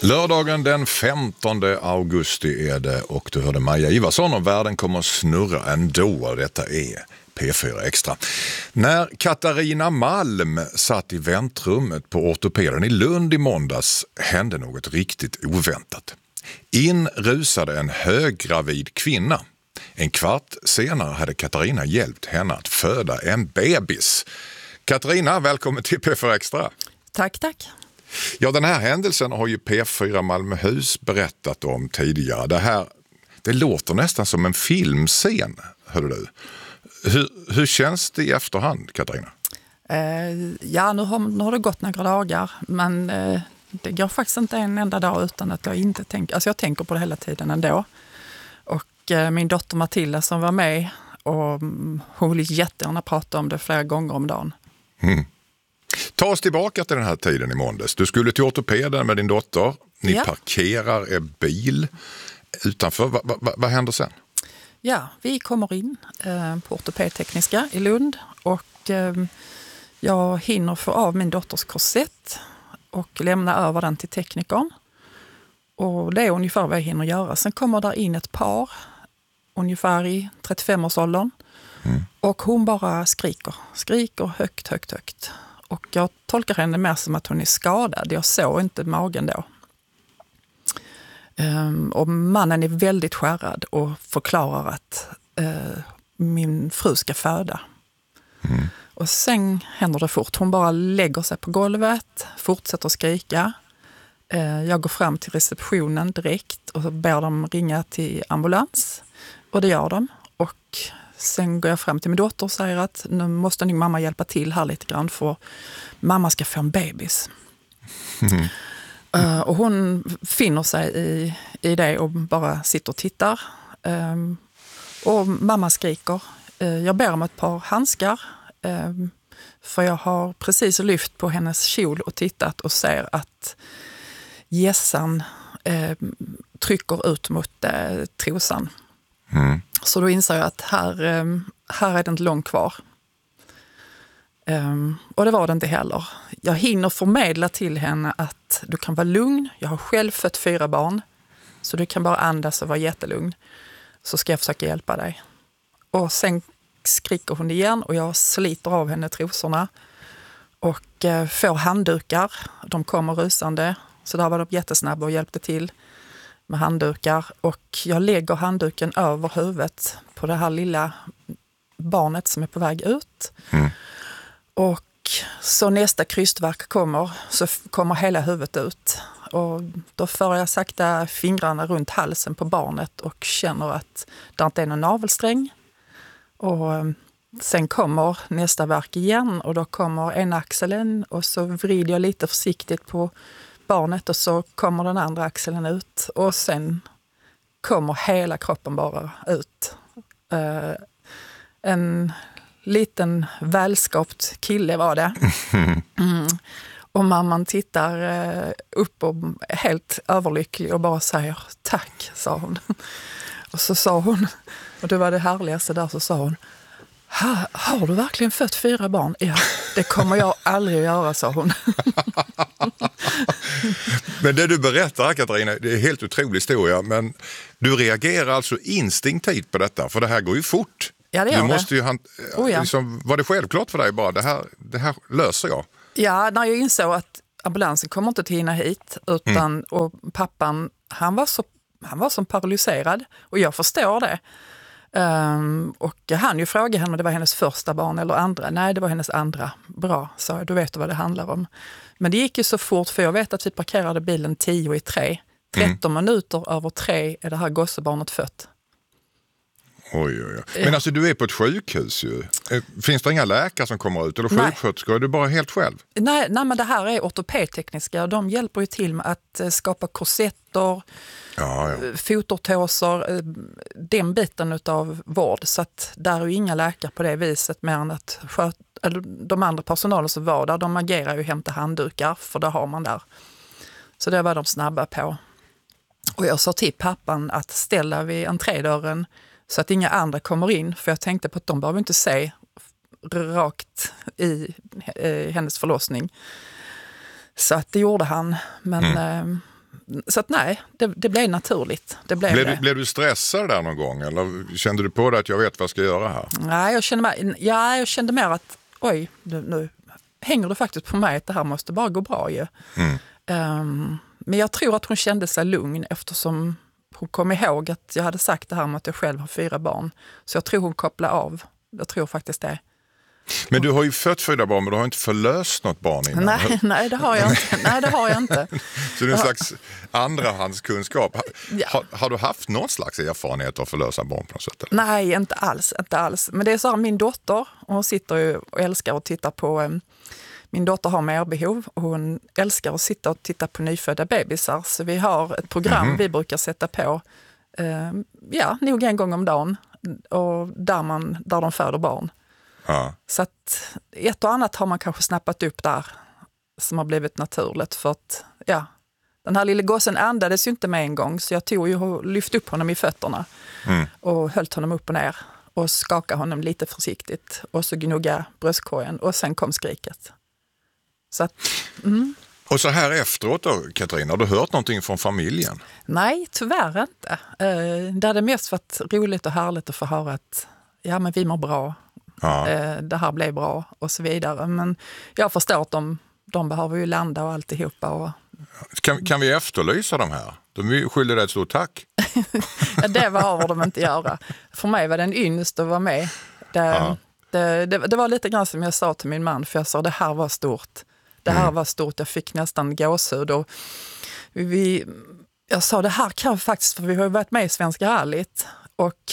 Lördagen den 15 augusti är det och du hörde Maja Ivarsson och världen kommer att snurra ändå. Detta är P4 Extra. När Katarina Malm satt i väntrummet på ortopeden i Lund i måndags hände något riktigt oväntat. In rusade en höggravid kvinna. En kvart senare hade Katarina hjälpt henne att föda en bebis. Katarina, välkommen till P4 Extra. Tack, tack. Ja, den här händelsen har ju P4 Malmöhus berättat om tidigare. Det låter nästan som en filmscen, hörde du. Hur känns det i efterhand, Katarina? Nu har det gått några dagar, men det går faktiskt inte en enda dag utan att jag inte tänker. Alltså jag tänker på det hela tiden ändå. Och min dotter Matilda som var med, och hon vill jättegärna prata om det flera gånger om dagen. Ta oss tillbaka till den här tiden i måndags. Du skulle till ortopeden med din dotter. Ni parkerar er bil utanför. Vad händer sen? Ja, vi kommer in på ortopedtekniska i Lund och jag hinner få av min dotters korsett och lämna över den till teknikern. Och det är ungefär vad jag hinner göra. Sen kommer där in ett par, ungefär i 35-årsåldern. Och hon bara skriker högt. Och jag tolkar henne mer som att hon är skadad. Jag såg inte magen då. Och mannen är väldigt skärrad och förklarar att min fru ska föda. Och sen händer det fort. Hon bara lägger sig på golvet, fortsätter skrika. Jag går fram till receptionen direkt och ber dem ringa till ambulans. Och det gör de. Och sen går jag fram till min dotter och säger att nu måste nog mamma hjälpa till här lite grann för mamma ska få en bebis. Och hon finner sig i det och bara sitter och tittar. Och mamma skriker. Jag ber om ett par handskar. För jag har precis lyft på hennes kjol och tittat och ser att gässan trycker ut mot trosan. Så då inser jag att här är det inte långt kvar. Och det var det inte heller. Jag hinner förmedla till henne att du kan vara lugn. Jag har själv fött 4 barn. Så du kan bara andas och vara jättelugn. Så ska jag försöka hjälpa dig. Och sen skriker hon igen och jag sliter av henne trosorna. Och får handdukar. De kommer rusande. Så där var de jättesnabba och hjälpte till med handdukar. Och jag lägger handduken över huvudet på det här lilla barnet som är på väg ut. Och så nästa krystverk så kommer hela huvudet ut. Och då får jag sakta fingrarna runt halsen på barnet och känner att det inte är någon navelsträng. Och sen kommer nästa verk igen och då kommer ena axeln och så vrider jag lite försiktigt på barnet och så kommer den andra axeln ut. Och sen kommer hela kroppen bara ut. En liten välskapt kille var det. Och mamman tittar upp och är helt överlycklig och bara säger tack, sa hon. Och så sa hon, och det var det härligaste där, så sa hon, har du verkligen fött 4 barn? Ja, det kommer jag aldrig att göra, sa hon. Men det du berättar, Katarina, det är en helt otrolig historia, men du reagerar alltså instinktivt på detta, för det här går ju fort. Ja, det gör du måste det. Ju liksom, var det självklart för dig bara, det här löser jag? Ja, när jag insåg att ambulansen kommer inte att hinna hit, utan och pappan, han var som paralyserad, och jag förstår det. Och jag hann ju fråga henne om det var hennes första barn eller andra. Nej, det var hennes andra. Bra, så då vet du vad det handlar om. Men det gick ju så fort, för jag vet att vi parkerade bilen 10:03. 13 minuter över 3 är det här gossebarnet fött. Oj. Men alltså du är på ett sjukhus ju. Finns det inga läkare som kommer ut eller sjuksköterskor? Är du bara helt själv? Nej, men det här är ortopedtekniska. De hjälper ju till med att skapa korsetter, fotortåser, den biten av vård. Så att där är ju inga läkare på det viset, mer än att de andra personalen som var där, de agerar ju och hämtar handdukar, för det har man där. Så det var de snabba på. Och jag sa till pappan att ställa vid entrédörren så att inga andra kommer in, för jag tänkte på att de behöver inte se rakt i hennes förlossning. Så att det gjorde han. Men Så att nej, det blev naturligt. Blev du stressad där någon gång? Eller kände du på dig att jag vet vad jag ska göra här? Nej, jag kände mer att oj, nu hänger det faktiskt på mig att det här måste bara gå bra ju. Men jag tror att hon kände sig lugn eftersom hon kom ihåg att jag hade sagt det här med att jag själv har 4 barn. Så jag tror hon kopplade av. Jag tror faktiskt det. Men du har ju fött 4 barn, men du har inte förlöst något barn innan. Nej, det har jag inte. Så det är en slags andrahandskunskap. Ja. Har du haft någon slags erfarenhet av att förlösa barn på något sätt? Eller? Nej, inte alls. Men det är så här, min dotter, hon sitter ju och älskar att titta på... Min dotter har merbehov och hon älskar att sitta och titta på nyfödda bebisar. Så vi har ett program vi brukar sätta på, nog en gång om dagen. Och där de föder barn. Ja. Så att ett och annat har man kanske snappat upp där som har blivit naturligt. För att, den här lilla gossen andades ju inte med en gång. Så jag tog ju och lyfte upp honom i fötterna. Och höll honom upp och ner. Och skakade honom lite försiktigt. Och så gnugga bröstkorgen. Och sen kom skriket. Så att, Och så här efteråt då, Katarina, har du hört någonting från familjen? Nej, tyvärr inte. Det hade mest varit roligt och härligt att få höra att men vi mår bra. Ja. Det här blev bra och så vidare. Men jag förstår att de behöver ju landa och alltihopa. Och... Kan vi efterlysa de här? De skyller dig ett stort tack. Det behöver de inte göra. För mig var det en ynnest att vara med. Det var lite grann som jag sa till min man, för jag sa det här var stort. Det här var stort, jag fick nästan gåshud. Och jag sa det här kan faktiskt, för vi har varit med i Svenska rallyt och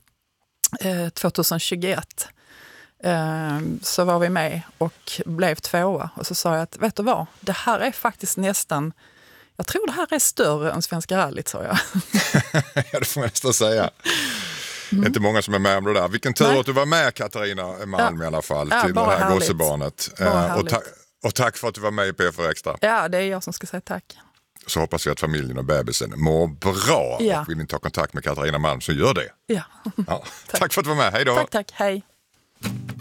2021 så var vi med och blev 2:a. Och så sa jag att vet du vad, det här är faktiskt nästan, jag tror det här är större än Svenska rallyt, sa jag. Ja, det får man nästan säga. Det är inte många som är med om det där. Vilken tur att du var med, Katarina Malm, i alla fall, till det här gossebarnet. Och tack för att du var med i P4 Extra. Ja, det är jag som ska säga tack. Så hoppas vi att familjen och bebisen mår bra. Ja. Och vill ni ta kontakt med Katarina Malm så gör det. Ja. Tack för att du var med. Hej då. Tack. Hej.